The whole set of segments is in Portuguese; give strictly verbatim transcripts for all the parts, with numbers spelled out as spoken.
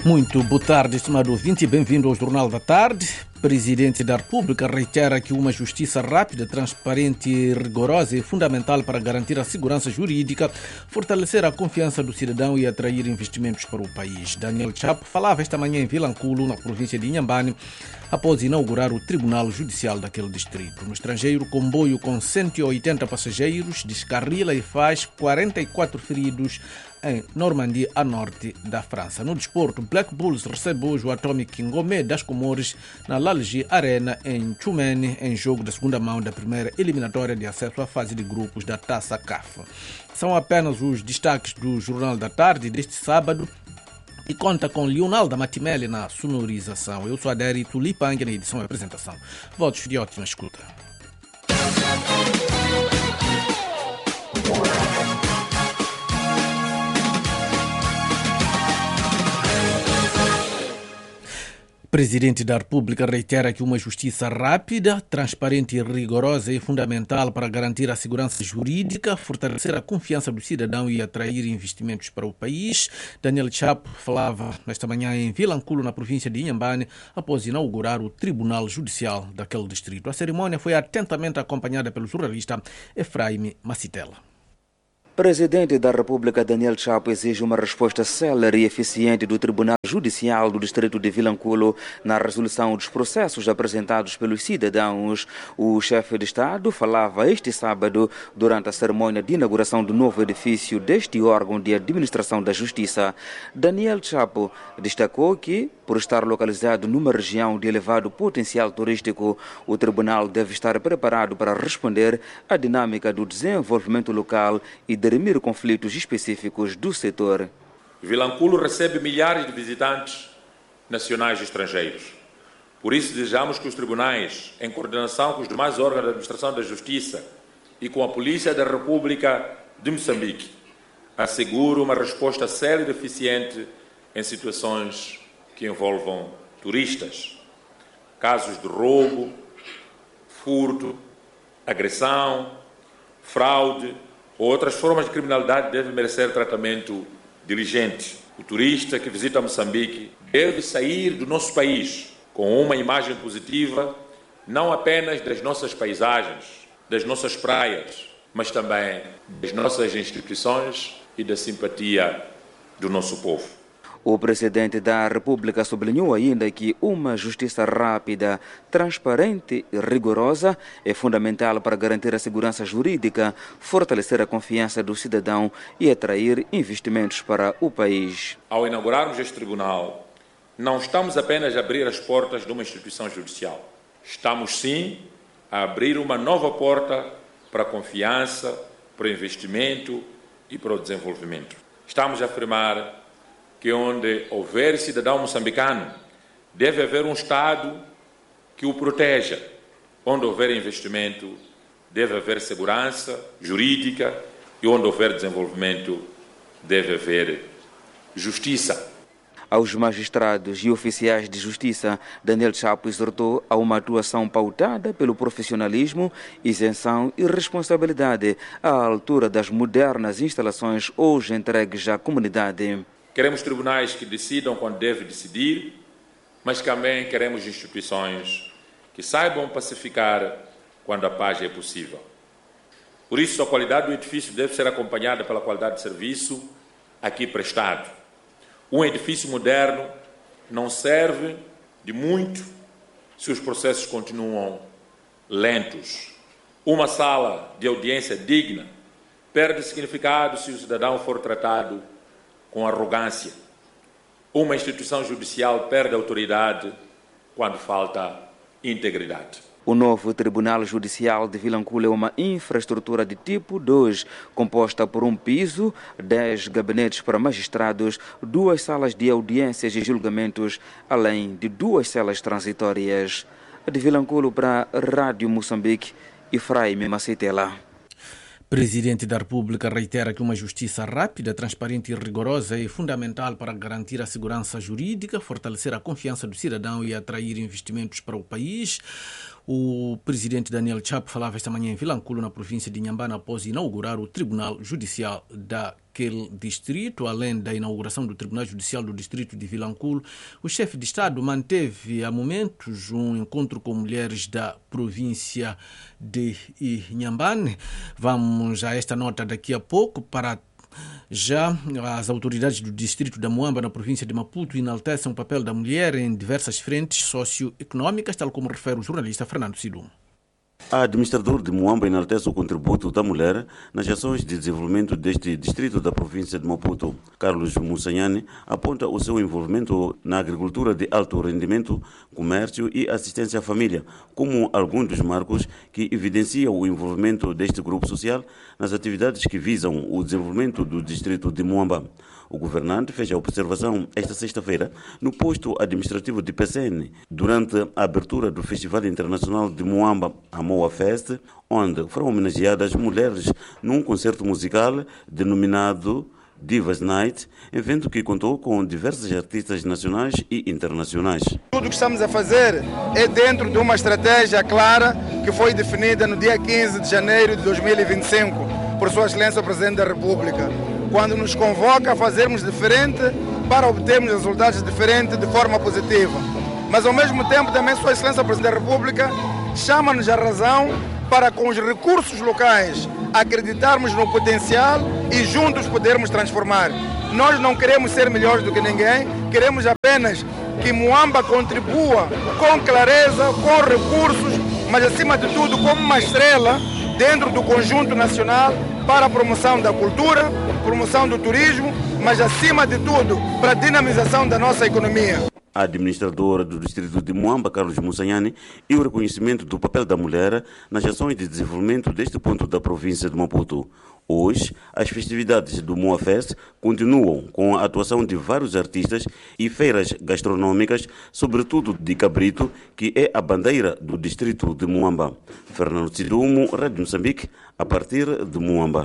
Muito boa tarde, estimado ouvinte, e bem-vindo ao Jornal da Tarde. Presidente da República reitera que uma justiça rápida, transparente e rigorosa é fundamental para garantir a segurança jurídica, fortalecer a confiança do cidadão e atrair investimentos para o país. Daniel Chapo falava esta manhã em Vilanculo, na província de Inhambane, após inaugurar o Tribunal Judicial daquele distrito. No estrangeiro, comboio com cento e oitenta passageiros descarrila e faz quarenta e quatro feridos em Normandia, a norte da França. No desporto, Black Bulls recebe hoje o Atomic Ngomé das Comores na Lalji Arena em Tchumene, em jogo da segunda mão da primeira eliminatória de acesso à fase de grupos da Taça C A F. São apenas os destaques do Jornal da Tarde deste sábado e conta com Leonardo Matimele na sonorização. Eu sou Aderi Tulipang na edição e apresentação. Votos de ótima escuta. Presidente da República reitera que uma justiça rápida, transparente e rigorosa é fundamental para garantir a segurança jurídica, fortalecer a confiança do cidadão e atrair investimentos para o país. Daniel Chapo falava nesta manhã em Vilanculo, na província de Inhambane, após inaugurar o Tribunal Judicial daquele distrito. A cerimônia foi atentamente acompanhada pelo jornalista Efraim Macitela. Presidente da República Daniel Chapo exige uma resposta célere e eficiente do Tribunal Judicial do Distrito de Vilanculo na resolução dos processos apresentados pelos cidadãos. O chefe de Estado falava este sábado durante a cerimônia de inauguração do novo edifício deste órgão de administração da Justiça. Daniel Chapo destacou que, por estar localizado numa região de elevado potencial turístico, o tribunal deve estar preparado para responder à dinâmica do desenvolvimento local e dirimir conflitos específicos do setor. Vilanculo recebe milhares de visitantes nacionais e estrangeiros. Por isso, desejamos que os tribunais, em coordenação com os demais órgãos da administração da Justiça e com a Polícia da República de Moçambique, assegurem uma resposta célere e eficiente em situações que envolvam turistas. Casos de roubo, furto, agressão, fraude ou outras formas de criminalidade devem merecer tratamento diligente. O turista que visita Moçambique deve sair do nosso país com uma imagem positiva, não apenas das nossas paisagens, das nossas praias, mas também das nossas instituições e da simpatia do nosso povo. O presidente da República sublinhou ainda que uma justiça rápida, transparente e rigorosa é fundamental para garantir a segurança jurídica, fortalecer a confiança do cidadão e atrair investimentos para o país. Ao inaugurarmos este tribunal, não estamos apenas a abrir as portas de uma instituição judicial. Estamos, sim, a abrir uma nova porta para a confiança, para o investimento e para o desenvolvimento. Estamos a afirmar que onde houver cidadão moçambicano, deve haver um Estado que o proteja. Onde houver investimento, deve haver segurança jurídica e onde houver desenvolvimento, deve haver justiça. Aos magistrados e oficiais de justiça, Daniel Chapo exortou a uma atuação pautada pelo profissionalismo, isenção e responsabilidade à altura das modernas instalações hoje entregues à comunidade. Queremos tribunais que decidam quando devem decidir, mas também queremos instituições que saibam pacificar quando a paz é possível. Por isso, a qualidade do edifício deve ser acompanhada pela qualidade de serviço aqui prestado. Um edifício moderno não serve de muito se os processos continuam lentos. Uma sala de audiência digna perde significado se o cidadão for tratado com arrogância. Uma instituição judicial perde autoridade quando falta integridade. O novo Tribunal Judicial de Vilanculo é uma infraestrutura de tipo dois, composta por um piso, dez gabinetes para magistrados, duas salas de audiências e julgamentos, além de duas celas transitórias. De Vilanculo para a Rádio Moçambique, Efraim Macitela. Presidente da República reitera que uma justiça rápida, transparente e rigorosa é fundamental para garantir a segurança jurídica, fortalecer a confiança do cidadão e atrair investimentos para o país. O presidente Daniel Chapo falava esta manhã em Vilanculo, na província de Inhambane, após inaugurar o Tribunal Judicial daquele distrito. Além da inauguração do Tribunal Judicial do distrito de Vilanculo, o chefe de Estado manteve há momentos um encontro com mulheres da província de Inhambane. Vamos a esta nota daqui a pouco. Para já, as autoridades do distrito da Muamba, na província de Maputo, enaltecem o papel da mulher em diversas frentes socioeconômicas, tal como refere o jornalista Fernando Sidum. A administrador de Muamba enaltece o contributo da mulher nas ações de desenvolvimento deste distrito da província de Maputo. Carlos Mussanhani aponta o seu envolvimento na agricultura de alto rendimento, comércio e assistência à família, como alguns dos marcos que evidenciam o envolvimento deste grupo social nas atividades que visam o desenvolvimento do distrito de Muamba. O governante fez a observação esta sexta-feira no posto administrativo de P C N, durante a abertura do Festival Internacional de Muamba, a Moa Fest, onde foram homenageadas mulheres num concerto musical denominado Divas Night, evento que contou com diversos artistas nacionais e internacionais. Tudo o que estamos a fazer é dentro de uma estratégia clara que foi definida no dia quinze de janeiro de dois mil e vinte e cinco por Sua Excelência o Presidente da República, quando nos convoca a fazermos diferente para obtermos resultados diferentes de forma positiva. Mas ao mesmo tempo também Sua Excelência o Presidente da República chama-nos a razão para, com os recursos locais, acreditarmos no potencial e juntos podermos transformar. Nós não queremos ser melhores do que ninguém, queremos apenas que Muamba contribua com clareza, com recursos, mas acima de tudo como uma estrela dentro do conjunto nacional para a promoção da cultura, promoção do turismo, mas acima de tudo para a dinamização da nossa economia. A administradora do distrito de Muamba, Carlos Mussanhani, e o reconhecimento do papel da mulher nas ações de desenvolvimento deste ponto da província de Maputo. Hoje, as festividades do Moa Fest continuam com a atuação de vários artistas e feiras gastronômicas, sobretudo de cabrito, que é a bandeira do distrito de Muamba. Fernando Sidumo, Rádio Moçambique, a partir de Muamba.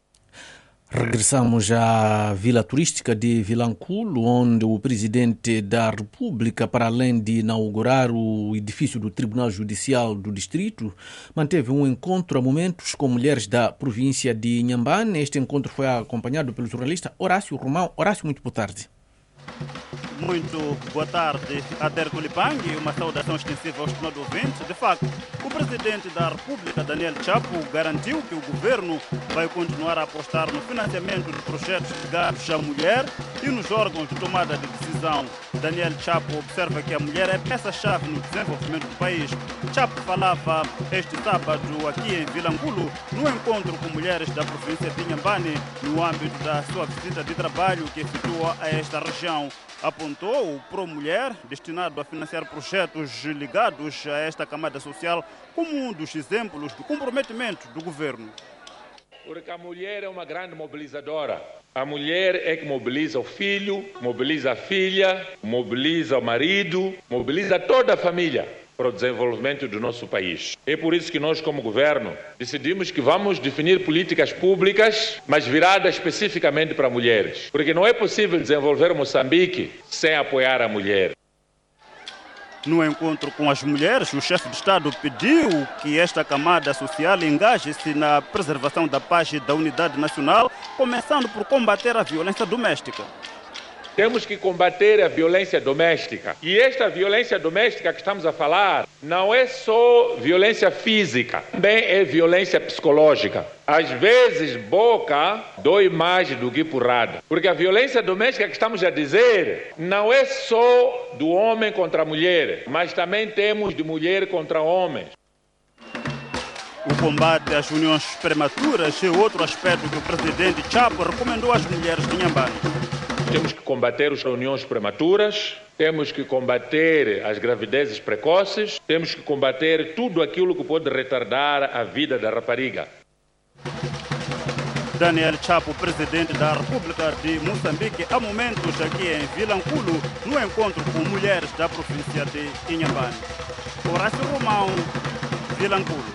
Regressamos à vila turística de Vilanculo, onde o presidente da República, para além de inaugurar o edifício do Tribunal Judicial do Distrito, manteve um encontro a momentos com mulheres da província de Inhambane. Este encontro foi acompanhado pelo jornalista Horácio Romão. Horácio, muito boa tarde. Muito boa tarde, Ader Kulipang, e uma saudação extensiva aos estimados ouvintes. De facto, o presidente da República, Daniel Chapo, garantiu que o governo vai continuar a apostar no financiamento de projetos ligados à mulher e nos órgãos de tomada de decisão. Daniel Chapo observa que a mulher é peça-chave no desenvolvimento do país. Chapo falava este sábado aqui em Vilanculo, no encontro com mulheres da província de Inhambane, no âmbito da sua visita de trabalho que efetua a esta região. Apontou o Pro Mulher, destinado a financiar projetos ligados a esta camada social, como um dos exemplos do comprometimento do governo. Porque a mulher é uma grande mobilizadora. A mulher é que mobiliza o filho, mobiliza a filha, mobiliza o marido, mobiliza toda a família para o desenvolvimento do nosso país. É por isso que nós, como governo, decidimos que vamos definir políticas públicas, mas viradas especificamente para mulheres. Porque não é possível desenvolver Moçambique sem apoiar a mulher. No encontro com as mulheres, o chefe de Estado pediu que esta camada social engaje-se na preservação da paz e da unidade nacional, começando por combater a violência doméstica. Temos que combater a violência doméstica. E esta violência doméstica que estamos a falar não é só violência física, também é violência psicológica. Às vezes, boca dói mais do que porrada. Porque a violência doméstica que estamos a dizer não é só do homem contra a mulher, mas também temos de mulher contra homens. O combate às uniões prematuras é outro aspecto que o presidente Chapo recomendou às mulheres de Inhambane. Temos que combater as uniões prematuras, temos que combater as gravidezes precoces, temos que combater tudo aquilo que pode retardar a vida da rapariga. Daniel Chapo, presidente da República de Moçambique, há momentos aqui em Vilanculo, no encontro com mulheres da província de Inhambane. Horácio Romão, Vilanculo.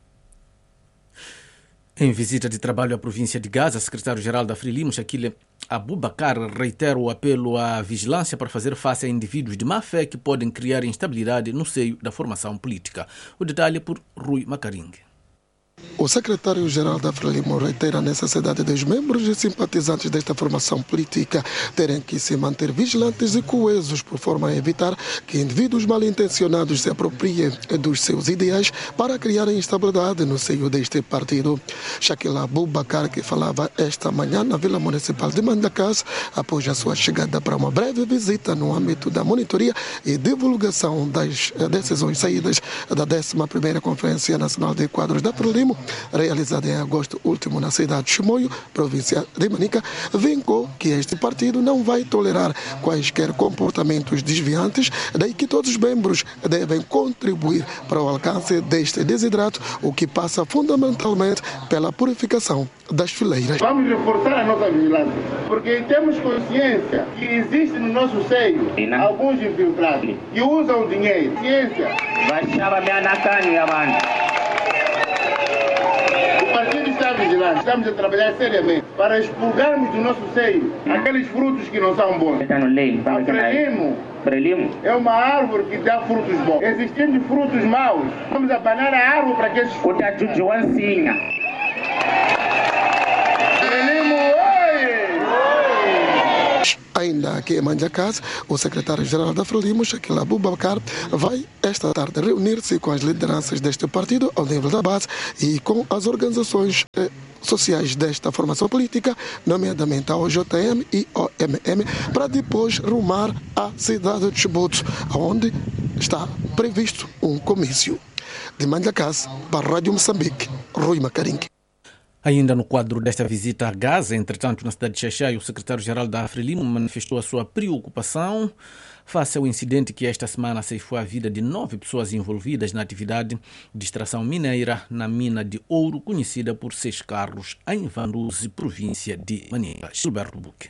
Em visita de trabalho à província de Gaza, secretário-geral da Frelimo, Shaquille Abubakar reitera o apelo à vigilância para fazer face a indivíduos de má fé que podem criar instabilidade no seio da formação política. O detalhe é por Rui Macaringue. O secretário-geral da Frelimo reitera a necessidade dos membros e simpatizantes desta formação política terem que se manter vigilantes e coesos por forma a evitar que indivíduos mal intencionados se apropriem dos seus ideais para criar instabilidade no seio deste partido. Shakila Abubakar, que falava esta manhã na Vila Municipal de Mandacás, após a sua chegada para uma breve visita no âmbito da monitoria e divulgação das decisões saídas da décima primeira Conferência Nacional de Quadros da Frelimo, realizada em agosto último na cidade de Chimoio, província de Manica, vincou que este partido não vai tolerar quaisquer comportamentos desviantes, daí que todos os membros devem contribuir para o alcance deste desidrato, o que passa fundamentalmente pela purificação das fileiras. Vamos reforçar a nossa vigilância, porque temos consciência que existe no nosso seio alguns infiltrados que usam dinheiro, ciência. O partido está vigilante, estamos a trabalhar seriamente para expurgarmos do nosso seio aqueles frutos que não são bons. A Frelimo é uma árvore que dá frutos bons. Existindo frutos maus, vamos abanar a árvore para que esses frutos... Frelimo, Ainda aqui em Mandacás, o secretário-geral da Frelimo, Shakila Abubakar, vai esta tarde reunir-se com as lideranças deste partido ao nível da base e com as organizações eh, sociais desta formação política, nomeadamente a O J M e O M M, para depois rumar à cidade de Chibuto, onde está previsto um comício. De Mandacás, para a Rádio Moçambique, Rui Macaringue. Ainda no quadro desta visita a Gaza, entretanto, na cidade de Xaixai, o secretário-geral da Frelimo manifestou a sua preocupação face ao incidente que esta semana ceifou a vida de nove pessoas envolvidas na atividade de extração mineira na mina de ouro, conhecida por Seis Carros, em Vanduzi, província de Manica. Gilberto Buque.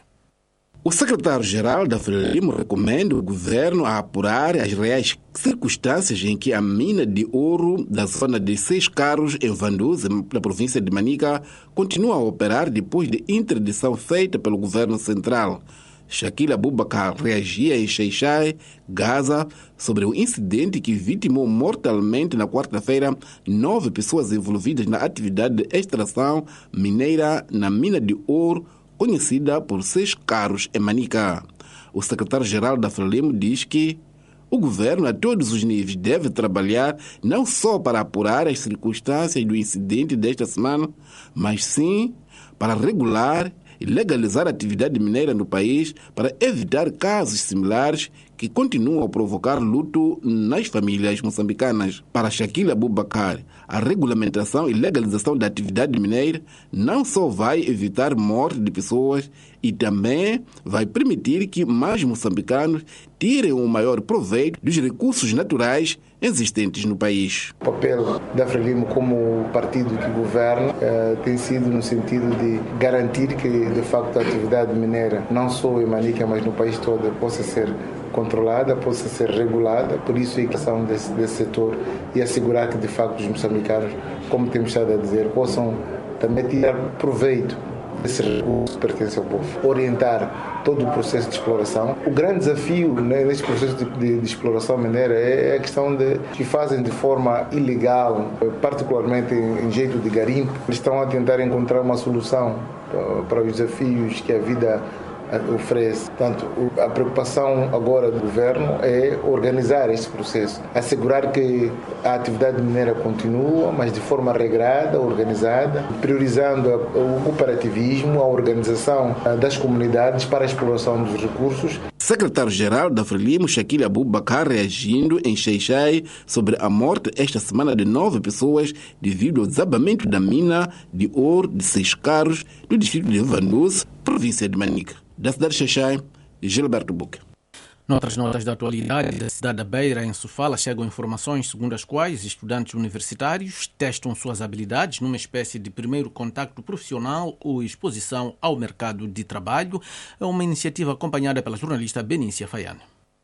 O secretário-geral da Frelimo recomenda o governo a apurar as reais circunstâncias em que a mina de ouro da zona de Seis Carros, em Vanduzi, na província de Manica, continua a operar depois de interdição feita pelo governo central. Shakila Abubakar reagia em Xaixai, Gaza, sobre o incidente que vitimou mortalmente na quarta-feira nove pessoas envolvidas na atividade de extração mineira na mina de ouro, conhecida por Seis Carros em Manica. O secretário-geral da Frelimo diz que o governo, a todos os níveis, deve trabalhar não só para apurar as circunstâncias do incidente desta semana, mas sim para regular e legalizar a atividade mineira no país para evitar casos similares que continuam a provocar luto nas famílias moçambicanas. Para Shakila Abubakar, a regulamentação e legalização da atividade mineira não só vai evitar morte de pessoas e também vai permitir que mais moçambicanos tirem o maior proveito dos recursos naturais existentes no país. O papel da Frelimo como partido que governa eh, tem sido no sentido de garantir que, de facto, a atividade mineira, não só em Manica, mas no país todo, possa ser controlada, possa ser regulada, por isso a criação desse, desse setor e assegurar que, de facto, os moçambicanos, como temos estado a dizer, possam também tirar proveito desse recurso que pertence ao povo. Orientar todo o processo de exploração. O grande desafio, né, neste processo de, de, de exploração mineira é a questão de que fazem de forma ilegal, particularmente em, em jeito de garimpo. Eles estão a tentar encontrar uma solução uh, para os desafios que a vida oferece. Portanto, a preocupação agora do governo é organizar este processo, assegurar que a atividade mineira continua, mas de forma regrada, organizada, priorizando o cooperativismo, a organização das comunidades para a exploração dos recursos. Secretário-geral da Frelimo, Shakila Abubakar, reagindo em Xaixai sobre a morte esta semana de nove pessoas devido ao desabamento da mina de ouro de Seis Carros no distrito de Vanduzi, província de Manica. Da cidade de Xaixai, Gilberto Buque. Noutras notas da atualidade da cidade da Beira, em Sofala, chegam informações segundo as quais estudantes universitários testam suas habilidades numa espécie de primeiro contacto profissional ou exposição ao mercado de trabalho. É uma iniciativa acompanhada pela jornalista Benícia Faiane.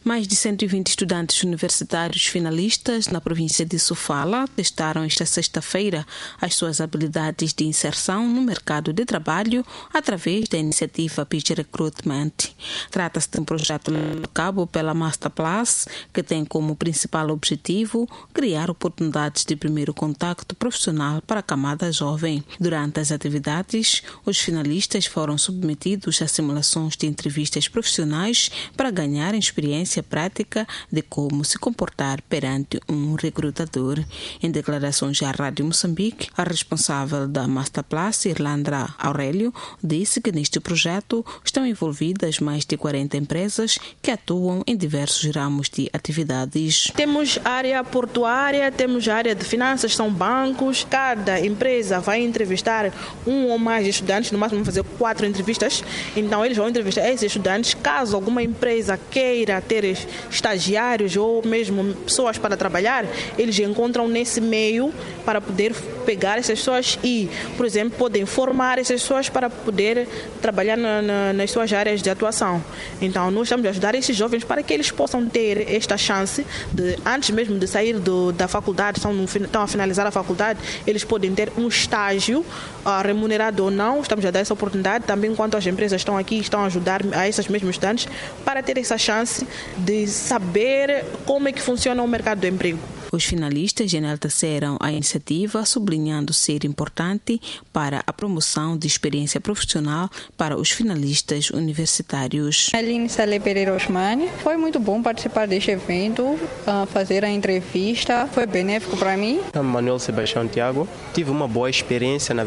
Mais de cento e vinte estudantes universitários finalistas na província de Sofala testaram esta sexta-feira as suas habilidades de inserção no mercado de trabalho através da iniciativa Pitch Recruitment. Trata-se de um projeto levado a cabo pela Masterclass, que tem como principal objetivo criar oportunidades de primeiro contacto profissional para a camada jovem. Durante as atividades, os finalistas foram submetidos a simulações de entrevistas profissionais para ganharem experiência prática de como se comportar perante um recrutador. Em declarações à Rádio Moçambique, a responsável da Masterclass, Irlandra Aurélio, disse que neste projeto estão envolvidas mais de quarenta empresas que atuam em diversos ramos de atividades. Temos área portuária, temos área de finanças, são bancos. Cada empresa vai entrevistar um ou mais estudantes, no máximo vão fazer quatro entrevistas. Então eles vão entrevistar esses estudantes. Caso alguma empresa queira ter estagiários ou mesmo pessoas para trabalhar, eles encontram nesse meio para poder pegar essas pessoas e, por exemplo, podem formar essas pessoas para poder trabalhar na, na, nas suas áreas de atuação. Então nós estamos a ajudar esses jovens para que eles possam ter esta chance de, antes mesmo de sair do, da faculdade, estão, no, estão a finalizar a faculdade, eles podem ter um estágio uh, remunerado ou não. Estamos a dar essa oportunidade também, enquanto as empresas estão aqui, estão a ajudar a esses mesmos estudantes para ter essa chance de saber como é que funciona o mercado do emprego. Os finalistas enalteceram a iniciativa, sublinhando ser importante para a promoção de experiência profissional para os finalistas universitários. Aline Salé Pereira Osmani, foi muito bom participar deste evento, fazer a entrevista, foi benéfico para mim. Manuel Sebastião Tiago, tive uma boa experiência na